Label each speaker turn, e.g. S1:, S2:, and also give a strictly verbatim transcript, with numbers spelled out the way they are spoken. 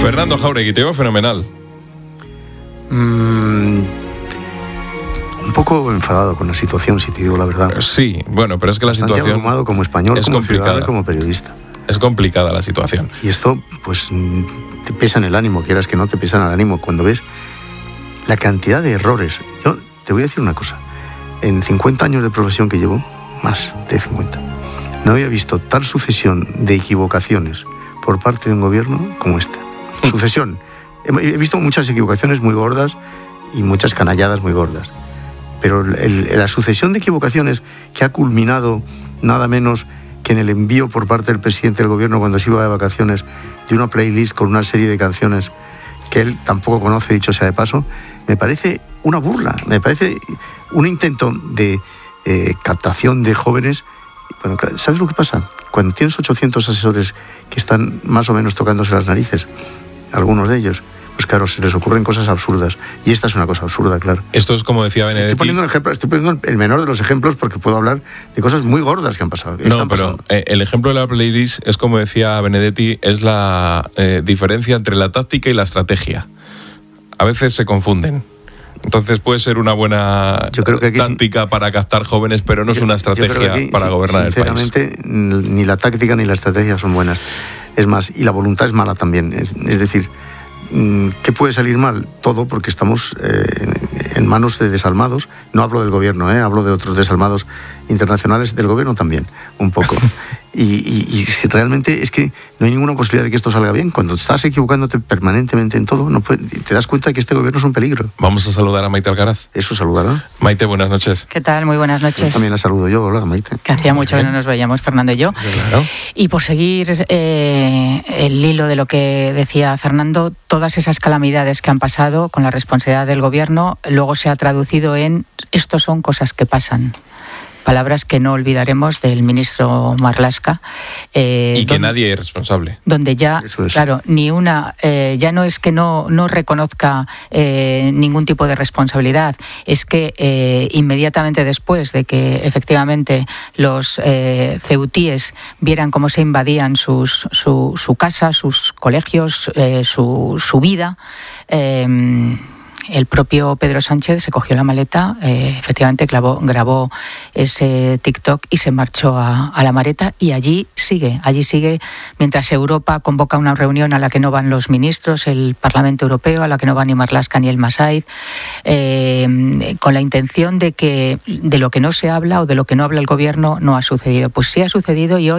S1: Fernando Jáuregui, te veo fenomenal.
S2: Mm, un poco enfadado con la situación, si te digo la verdad.
S1: Sí, bueno, pero es que la
S2: Bastante
S1: situación
S2: abrumado como español,
S1: es
S2: como
S1: complicada.
S2: ciudadano, como periodista.
S1: Es complicada la situación.
S2: Y esto, pues, te pesa en el ánimo, quieras que no, te pesa en el ánimo cuando ves la cantidad de errores. Yo te voy a decir una cosa. En cincuenta años de profesión que llevo, más de cincuenta, no había visto tal sucesión de equivocaciones por parte de un gobierno como esta. Sucesión. He visto muchas equivocaciones muy gordas y muchas canalladas muy gordas. Pero el, la sucesión de equivocaciones que ha culminado nada menos que en el envío por parte del presidente del gobierno cuando se iba de vacaciones de una playlist con una serie de canciones que él tampoco conoce, dicho sea de paso, me parece una burla, me parece un intento de eh, captación de jóvenes. Bueno, ¿sabes lo que pasa? Cuando tienes ochocientos asesores que están más o menos tocándose las narices, algunos de ellos, pues claro, se les ocurren cosas absurdas. Y esta es una cosa absurda, claro.
S1: Esto es como decía Benedetti.
S2: Estoy poniendo, un ejemplo, estoy poniendo el menor de los ejemplos porque puedo hablar de cosas muy gordas que han pasado.
S1: No, pero
S2: pasando.
S1: Eh, el ejemplo de la playlist es como decía Benedetti, es la eh, diferencia entre la táctica y la estrategia. A veces se confunden. Entonces puede ser una buena
S2: Yo creo que aquí,
S1: táctica para captar jóvenes, pero no
S2: yo,
S1: es una estrategia
S2: aquí,
S1: para gobernar el país.
S2: Sinceramente, ni la táctica ni la estrategia son buenas. Es más, y la voluntad es mala también. Es, es decir, ¿qué puede salir mal? Todo, porque estamos eh, en manos de desalmados. No hablo del gobierno, eh, hablo de otros desalmados internacionales, del gobierno también, un poco. Y, y, y si realmente es que no hay ninguna posibilidad de que esto salga bien. Cuando estás equivocándote permanentemente en todo, no puede, te das cuenta de que este gobierno es un peligro.
S1: Vamos a saludar a Maite Alcaraz.
S2: Eso saludará.
S1: Maite, buenas noches.
S3: ¿Qué tal? Muy buenas noches.
S2: Yo también la saludo yo. Hola, Maite.
S3: Que hacía mucho que no nos veíamos, Fernando y yo.
S1: Claro.
S3: Y por seguir eh, el hilo de lo que decía Fernando, todas esas calamidades que han pasado con la responsabilidad del gobierno, luego se ha traducido en esto son cosas que pasan. Palabras que no olvidaremos del ministro Marlaska. Eh,
S1: y que
S3: donde,
S1: nadie es responsable.
S3: Donde ya,
S2: Eso es.
S3: claro, ni una, eh, ya no es que no, no reconozca eh, ningún tipo de responsabilidad, es que eh, inmediatamente después de que efectivamente los eh, ceutíes vieran cómo se invadían sus, su, su casa, sus colegios, eh, su, su vida, eh, el propio Pedro Sánchez se cogió la maleta, eh, efectivamente clavó, grabó ese TikTok y se marchó a, a La Mareta, y allí sigue, allí sigue mientras Europa convoca una reunión a la que no van los ministros, el Parlamento Europeo, a la que no va ni Marlaska ni el Massaid, eh, con la intención de que de lo que no se habla o de lo que no habla el gobierno no ha sucedido. Pues sí ha sucedido, y hoy